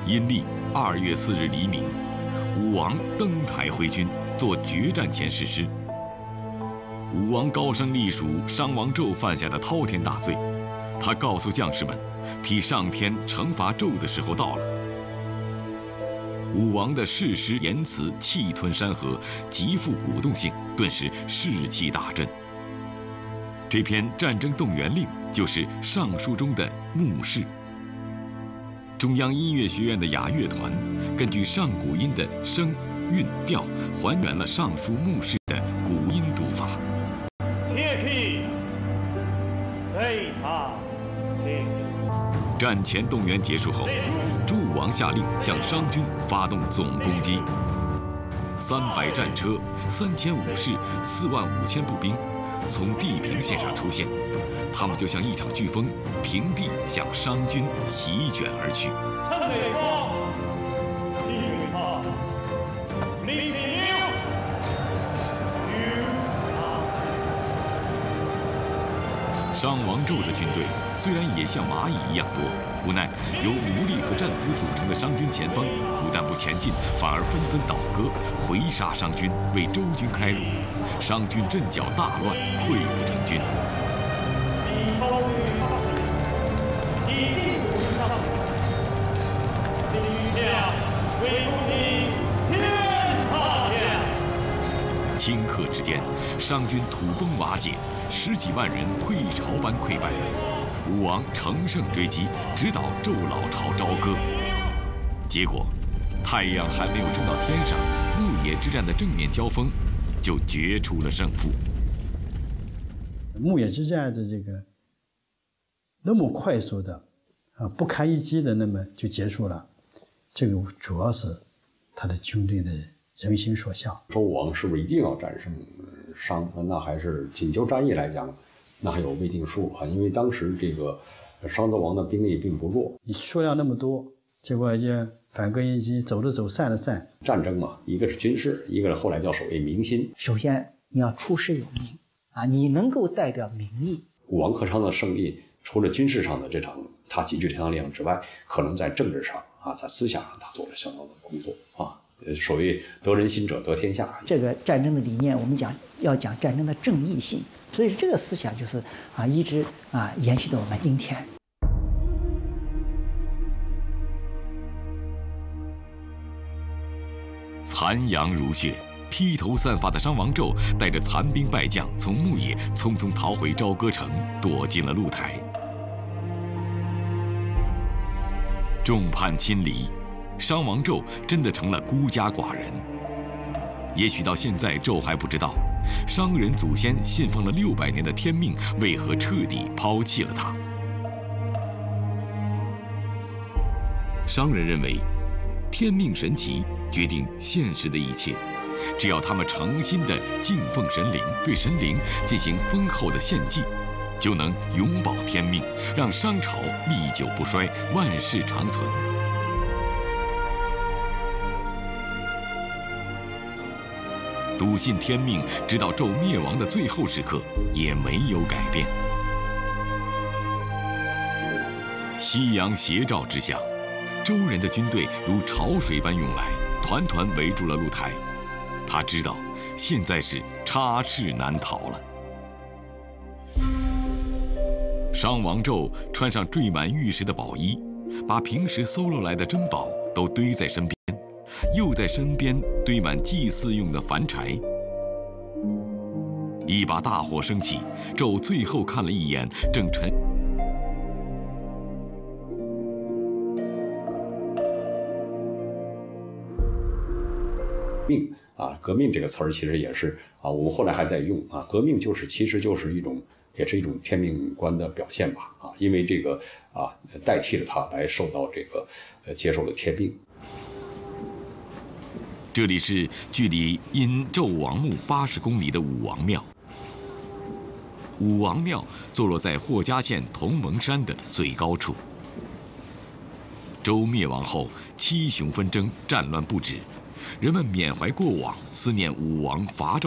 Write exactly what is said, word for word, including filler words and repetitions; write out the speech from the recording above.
阴历二月四日黎明，武王登台挥军，做决战前誓师。武王高声隶属商王纣犯下的滔天大罪，他告诉将士们，替上天惩罚纣的时候到了。武王的誓师言辞气吞山河，极富鼓动性，顿时士气大振。这篇战争动员令就是尚书中的牧誓。中央音乐学院的雅乐团根据上古音的声、韵、调，还原了尚书牧誓的古音读法。战前动员结束后，诸武王下令向商军发动总攻击。三百战车、三千武士、四万五千步兵从地平线上出现，他们就像一场飓风，平地向商军席卷而去。商王纣的军队虽然也像蚂蚁一样多，无奈由奴隶和战俘组成的商军前方不但不前进，反而纷纷倒戈，回杀商军，为周军开路。商军阵脚大乱，溃不成军。顷刻之间，商军土崩瓦解，十几万人退潮般溃败。武王乘胜追击，直捣纣老巢朝歌。结果，太阳还没有升到天上，牧野之战的正面交锋就决出了胜负。 牧野之战的这个那么快速的啊，不堪一击的，那么就结束了。这个主要是他的军队的人心所向。 周武王是不是一定要战胜商？那还是仅就战役来讲，那还有未定数啊。因为当时这个商纣王的兵力并不弱， 你数量那么多，结果就反戈一击，走的走，散的散。 战争嘛，一个是军事，一个是后来叫所谓民心。 首先你要出师有名啊，你能够代表民意。 武王克商的胜利，除了军事上的这场他集聚天下力量之外，可能在政治上啊，在思想上他做了相当的工作啊。所谓得人心者得天下。 这个战争的理念，我们讲要讲战争的正义性，所以这个思想就是啊，一直啊延续到我们今天。 残阳如血，披头散发的商王纣带着残兵败将，从牧野匆匆逃回朝歌城，躲进了露台。众叛亲离，商王纣真的成了孤家寡人。也许到现在，纣还不知道，商人祖先信奉了六百年的天命，为何彻底抛弃了他。商人认为，天命神奇决定现实的一切，只要他们诚心地敬奉神灵，对神灵进行丰厚的献祭，就能永保天命，让商朝历久不衰，万世长存。笃信天命，直到纣灭亡的最后时刻，也没有改变。夕阳斜照之下，周人的军队如潮水般涌来，团团围住了露台。他知道，现在是插翅难逃了。商王纣穿上缀满玉石的宝衣，把平时搜罗来的珍宝都堆在身边，又在身边堆满祭祀用的凡柴。一把大火升起，纣最后看了一眼正沉。 命啊，革命这个词儿其实也是啊，我们后来还在用啊。革命就是其实就是一种，也是一种天命观的表现吧啊，因为这个啊代替了他来受到这个呃接受了天命。 这里是距离殷纣王墓八十公里的武王庙。武王庙坐落在霍家县同盟山的最高处。周灭亡后，七雄纷争，战乱不止。人们缅怀过往，思念武王伐纣